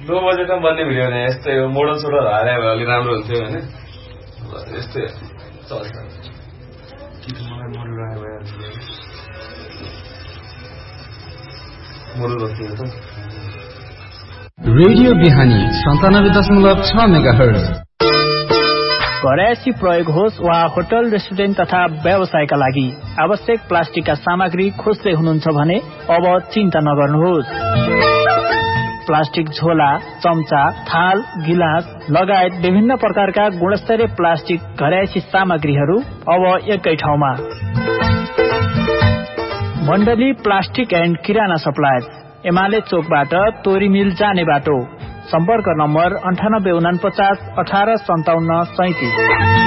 लो बजेटमा बन्ने भिडियो भने यस्तै हो मोडल सोडल हाले भए अलि राम्रो हुन्थ्यो हैन यस्तै चल्छ मलाई मोडल आयो भए मोडल बन्थ्यो त रेडियो बिहानी 97.6 मेगाहर्ज घरयासी प्रयोग होस् वा होटल रेस्टुरेन्ट तथा व्यवसायका लागि आवश्यक प्लास्टिकका सामग्री खोज्दै हुनुहुन्छ भने अब चिन्ता नगर्नुहोस् प्लास्टिक झोला चम्चा थाल गिलास लगायत विभिन्न प्रकारका गुणस्तरीय प्लास्टिक घरयासी सामग्रीहरू अब एकै ठाउँमा मण्डली प्लास्टिक एन्ड किराना सप्लायर्स एमाले चोकबाट तोरी मिल जाने बाटो सम्पर्क नम्बर 9849 185737